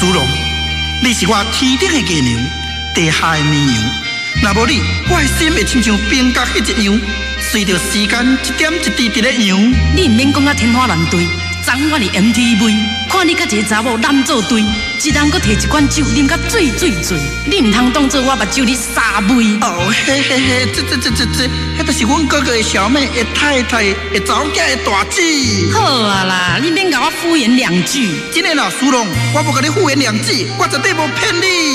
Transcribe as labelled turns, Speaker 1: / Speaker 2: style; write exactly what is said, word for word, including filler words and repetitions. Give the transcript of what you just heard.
Speaker 1: 苏龙，你是我天顶的月娘，地下的绵羊。若无你，我的心会亲像冰角迄一样，随着时间一点一滴伫咧扬。
Speaker 2: 你毋免讲啊天花乱坠，昨我伫 M T V， 看你甲一个查某揽做对，一人搁摕一罐酒啉甲醉醉醉，你毋通当做我目睭里沙味。
Speaker 1: 哦嘿嘿嘿，这这这这这，迄就是阮哥哥的小妹的太太的查某囝的大姊。
Speaker 2: 好啊啦，你免甲我敷衍两句。
Speaker 1: 真的啦，苏龙，我无甲你敷衍两句，我绝对无骗你。